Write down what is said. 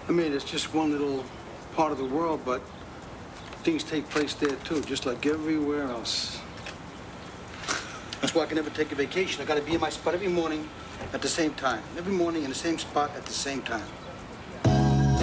I mean, it's just one little part of the world, but things take place there too, just like everywhere else. That's why I can never take a vacation. I gotta be in my spot every morning at the same time. Every morning in the same spot at the same time.